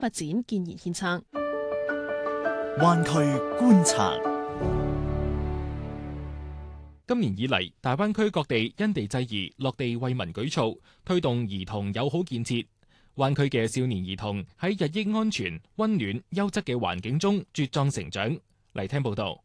發展建言獻策。 灣區觀察。 今年以嚟，大灣區各地因地制宜落地為民舉措，推動兒童友好建設。灣區嘅少年兒童喺日益安全、溫暖、優質嘅環境中茁壯成長。嚟聽報道。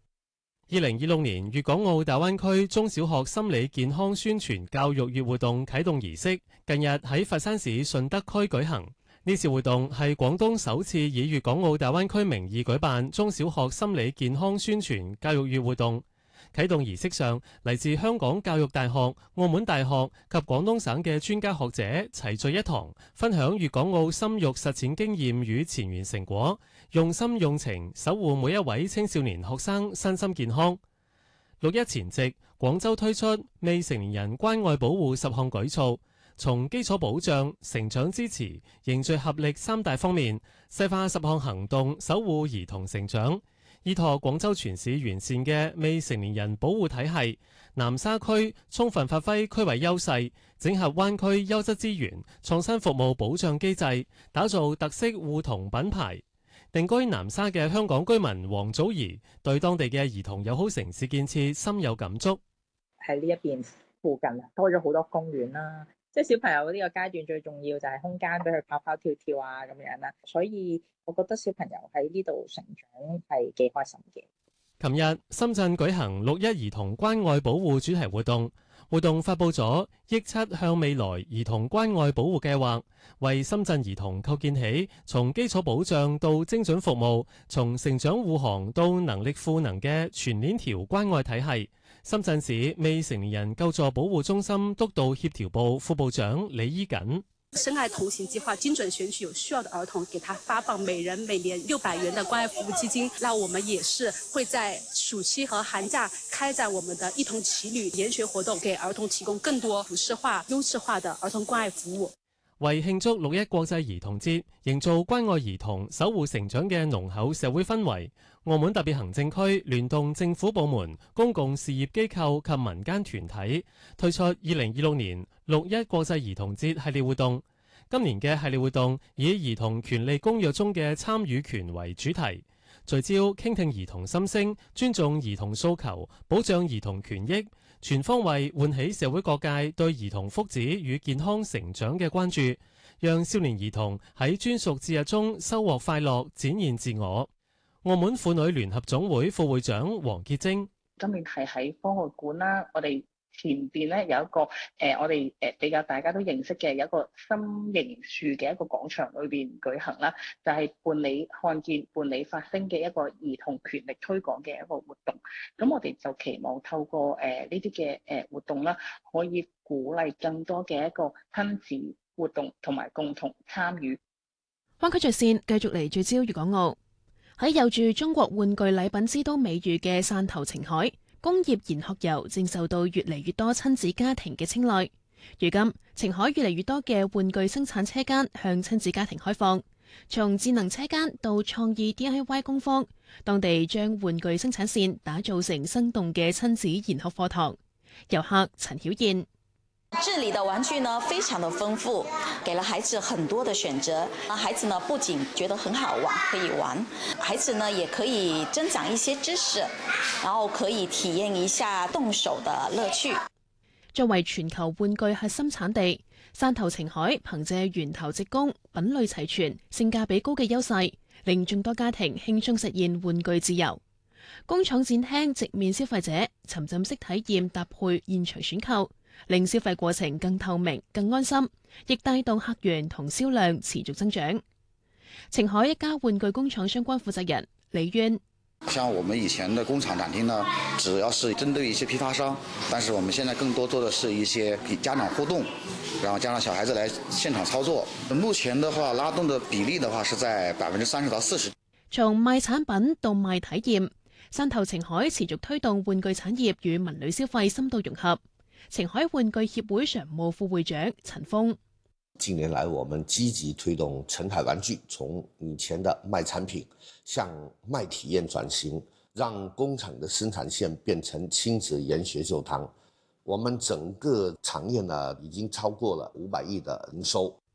2026年粵港澳大灣區中小學心理健康宣傳教育月活動啟動儀式，近日喺佛山市順德區舉行。呢次活動係廣東首次以粵港澳大灣區名義舉辦中小學心理健康宣傳教育月活動。啟動儀式上，嚟自香港教育大學、澳門大學及廣東省嘅專家學者齊聚一堂，分享粵港澳心育實踐經驗與前沿成果，用心用情守護每一位青少年學生身心健康。6·1前夕，廣州推出未成年人關愛保護10項舉措，從基礎保障、成長支持、凝聚合力3大方面，細化10項行動，守護兒童成長。依託廣州全市完善嘅未成年人保護體系，南沙區充分發揮區位優勢，整合灣區優質資源，創新服務保障機制，打造特色互同品牌。定居南沙嘅香港居民黃祖兒對當地嘅兒童友好城市建設深有感觸。 喺呢一邊附近多咗好多公園啦。即係小朋友呢個階段最重要就係空間俾佢跑跑跳跳啊咁樣啦，所以我覺得小朋友喺呢度成長係幾開心嘅。 琴日深圳舉行6·1兒童關愛保護主題活動，活動發布咗憶7向未來兒童關愛保護計劃，為深圳兒童構建起從基礎保障到精準服務，從成長護航到能力賦能嘅全鏈條關愛體系。深圳市未成年人救助保護中心督導協調部副部長李依瑾： 深愛同行計劃精準選取有需要的兒童，給他發放每人每年600元的關愛服務基金。那我們也是會在暑期和寒假開展我們的一同騎旅研學活動，給兒童提供更多普適化、優質化的兒童關愛服務。 為慶祝6·1國際兒童節，營造關愛兒童、守護成長嘅濃厚社會氛圍，澳門特別行政區聯動政府部門、公共事業機構及民間團體，推出2026年6·1國際兒童節系列活動。今年嘅系列活動以兒童權利公約中嘅參與權為主題，聚焦傾聽兒童心聲，尊重兒童訴求，保障兒童權益，全方位喚起社會各界對兒童福祉與健康成長嘅關注，讓少年兒童喺專屬節日中收穫快樂，展現自我。澳門婦女聯合總會副會長黃潔貞： 今年係喺科學館啦，我哋前邊咧有一個我哋比較大家都認識嘅有一個心形樹嘅一個廣場裏邊舉行啦，就係伴你看見、伴你發聲嘅一個兒童權力推廣嘅一個活動。咁我哋就期望透過呢啲嘅活動啦，可以鼓勵更多嘅一個親子活動同埋共同參與。 灣區著線繼續嚟聚焦粵港澳。喺有住中國玩具禮品之都美譽嘅汕頭澄海，工業研學遊正受到越嚟越多親子家庭嘅青睞。如今，澄海越嚟越多嘅玩具生產車間向親子家庭開放，從智能車間到創意 DIY 工坊，當地將玩具生產線打造成生動嘅親子研學課堂。遊客陳曉燕： 這裡的玩具呢非常的豐富，給了孩子很多的選擇。孩子呢不僅覺得很好玩，可以玩，孩子呢也可以增長一些知識，然後可以體驗一下動手的樂趣。 作為全球玩具核心產地，汕頭澄海憑借源頭直供、品類齊全、性價比高嘅優勢，令眾多家庭輕鬆實現玩具自由。工廠展廳直面消費者，沉浸式體驗搭配現場選購，令消費過程更透明、更安心，亦帶動客源同銷量持續增長。澄海一家玩具工廠相關負責人李淵： 像我們以前的工廠展廳呢，主要是針對一些批發商，但是我們現在更多做的是一些與家長互動，然後加上小孩子來現場操作。目前的話，拉動的比例的話是在30%到40%。 從賣產品到賣體驗，汕頭澄海持續推動玩具產業與文旅消費深度融合。澄海玩具協會常務副會長陳峰： 近年來，我們積極推動澄海玩具從以前的賣產品向賣體驗轉型，讓工廠的生產線變成親子研學課堂。我們整個產業呢已經超過了500億的營收。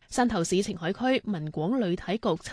汕頭市澄海區文廣旅體局